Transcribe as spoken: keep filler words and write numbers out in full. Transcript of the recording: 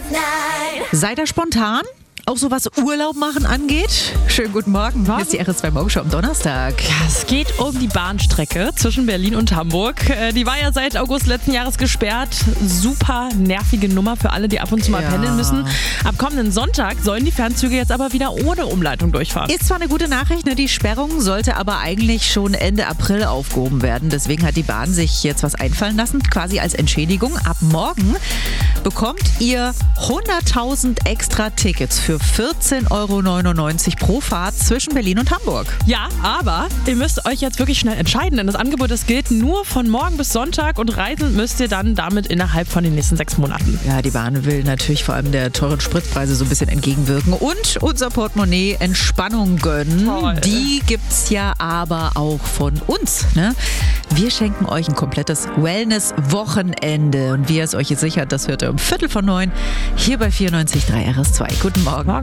Seid ihr spontan? Auch so was Urlaub machen angeht? Schönen guten Morgen. Hier ist die R S zwei Morgenshow am Donnerstag. Ja, es geht um die Bahnstrecke zwischen Berlin und Hamburg. Die war ja seit August letzten Jahres gesperrt. Super nervige Nummer für alle, die ab und zu mal Ja. pendeln müssen. Ab kommenden Sonntag sollen die Fernzüge jetzt aber wieder ohne Umleitung durchfahren. Ist zwar eine gute Nachricht, ne? Die Sperrung sollte aber eigentlich schon Ende April aufgehoben werden. Deswegen hat die Bahn sich jetzt was einfallen lassen, quasi als Entschädigung. Ab morgen bekommt ihr hunderttausend extra Tickets für vierzehn Euro neunundneunzig pro Fahrt zwischen Berlin und Hamburg. Ja, aber ihr müsst euch jetzt wirklich schnell entscheiden, denn das Angebot, das gilt nur von morgen bis Sonntag und reisen müsst ihr dann damit innerhalb von den nächsten sechs Monaten. Ja, die Bahn will natürlich vor allem der teuren Spritpreise so ein bisschen entgegenwirken und unser Portemonnaie Entspannung gönnen. Toll. Die gibt's ja aber auch von uns. Ne? Wir schenken euch ein komplettes Wellness-Wochenende. Und wie ihr es euch jetzt sichert, das hört ihr um Viertel von neun hier bei vierundneunzig Komma drei R S zwei. Guten Morgen.